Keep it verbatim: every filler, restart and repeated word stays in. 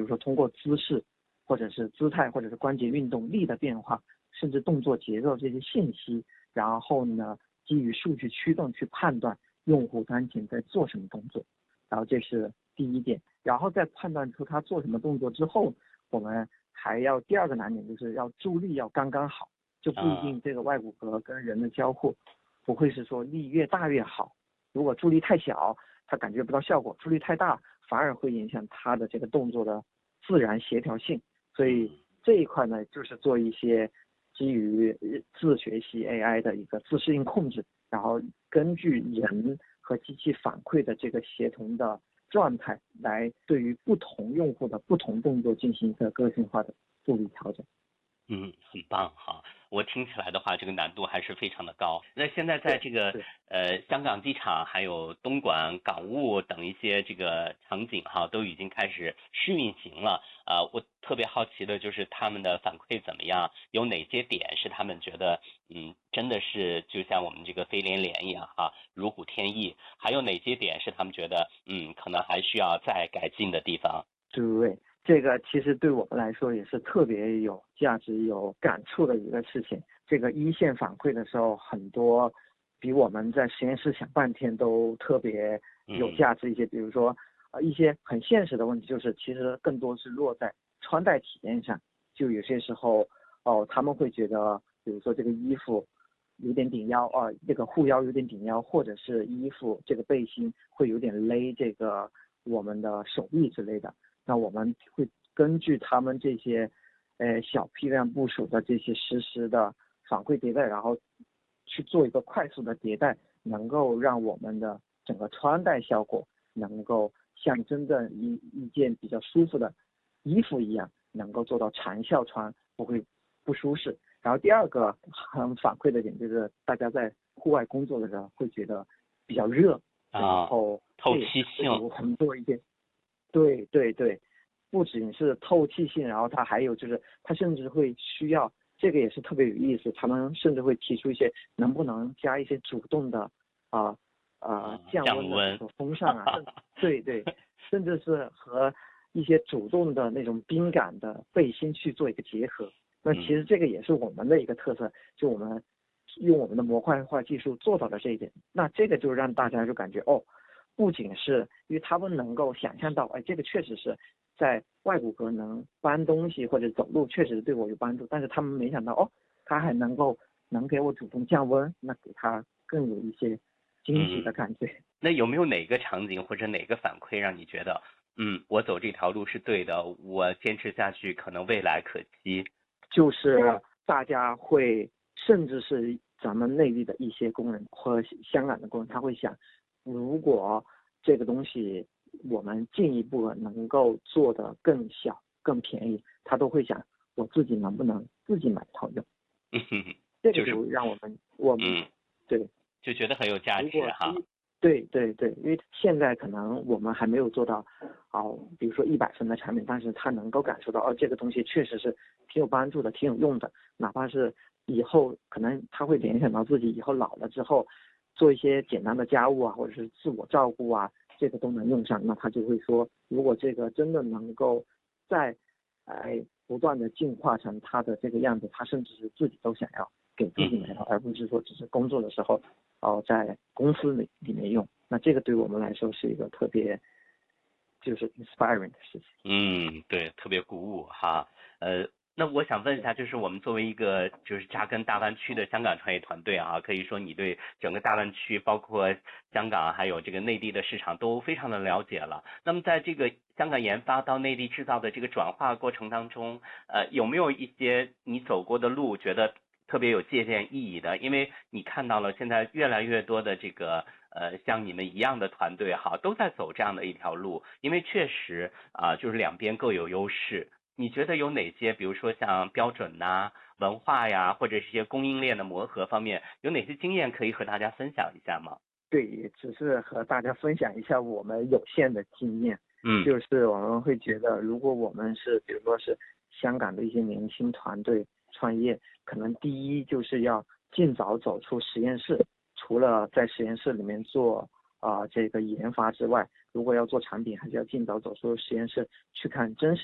说通过姿势或者是姿态或者是关节运动力的变化，甚至动作节奏这些信息，然后呢基于数据驱动去判断用户当前在做什么动作，然后这是第一点。然后在判断出他做什么动作之后，我们还要第二个难点就是要助力要刚刚好，就不一定这个外骨骼跟人的交互不会是说力越大越好，如果助力太小他感觉不到效果，助力太大反而会影响他的这个动作的自然协调性。所以这一块呢就是做一些基于自学习 A I 的一个自适应控制，然后根据人和机器反馈的这个协同的状态来对于不同用户的不同动作进行一个个性化的助力调整。 嗯，很棒哈！我听起来的话，这个难度还是非常的高。那现在在这个呃香港机场、还有东莞港务等一些这个场景哈，都已经开始试运行了。啊、呃，我特别好奇的就是他们的反馈怎么样？有哪些点是他们觉得嗯真的是就像我们这个飞连连一样哈，如虎添翼？还有哪些点是他们觉得嗯可能还需要再改进的地方？ 对。这个其实对我们来说也是特别有价值、有感触的一个事情。这个一线反馈的时候，很多比我们在实验室想半天都特别有价值一些。比如说，呃，一些很现实的问题，就是其实更多是落在穿戴体验上。就有些时候，哦，他们会觉得，比如说这个衣服有点顶腰啊，这个护腰有点顶腰，或者是衣服这个背心会有点勒这个我们的手臂之类的。那我们会根据他们这些呃小批量部署的这些实时的反馈迭代，然后去做一个快速的迭代，能够让我们的整个穿戴效果能够像真正一一件比较舒服的衣服一样，能够做到长效穿，不会不舒适。然后第二个很反馈的点就是大家在户外工作的时候会觉得比较热，然后透气性， 我们做一些对对对，不仅是透气性，然后它还有就是它甚至会需要，这个也是特别有意思，他们甚至会提出一些能不能加一些主动的啊啊、呃、降温的这种风扇啊，甚对对，甚至是和一些主动的那种冰感的背心去做一个结合。那其实这个也是我们的一个特色，就我们用我们的模块化技术做到了这一点。那这个就让大家就感觉哦。不仅是因为他们能够想象到，哎，这个确实是在外骨骼能搬东西或者走路，确实对我有帮助，但是他们没想到，哦，他还能够能给我主动降温，那给他更有一些惊喜的感觉。 嗯、那有没有哪个场景或者哪个反馈让你觉得，嗯，我走这条路是对的，我坚持下去可能未来可期？ 就是大家会，甚至是咱们内地的一些工人和香港的工人，他会想，如果这个东西我们进一步能够做得更小更便宜，他都会想我自己能不能自己买套用。 嗯哼， 这个就让我们我们、 嗯、 对就觉得很有价值哈。 对对对，因为现在可能我们还没有做到，哦，比如说一百分的产品，但是他能够感受到，哦，这个东西确实是挺有帮助的，挺有用的。哪怕是以后可能他会联想到自己以后老了之后，做一些简单的家务啊，或者是自我照顾啊，这个都能用上。那他就会说，如果这个真的能够在，哎，不断的进化成他的这个样子，他甚至是自己都想要给自己买套，而不是说只是工作的时候。哦，在公司里里面用，那这个对我们来说是一个特别就是 inspiring 的事情。 嗯，对，特别鼓舞哈。呃，那我想问一下，就是我们作为一个就是扎根大湾区的香港创业团队啊，可以说你对整个大湾区，包括香港还有这个内地的市场都非常的了解了。那么在这个香港研发到内地制造的这个转化过程当中，呃，有没有一些你走过的路，觉得特别有借鉴意义的？因为你看到了现在越来越多的这个呃像你们一样的团队哈，都在走这样的一条路，因为确实啊、呃、就是两边各有优势。你觉得有哪些，比如说像标准呐、文化呀，或者是一些供应链的磨合方面，有哪些经验可以和大家分享一下吗？ 对，也只是和大家分享一下我们有限的经验。 嗯， 就是我们会觉得，如果我们是比如说是香港的一些年轻团队创业，可能第一就是要尽早走出实验室，除了在实验室里面做啊、呃、这个研发之外，如果要做产品，还是要尽早走出实验室去看真实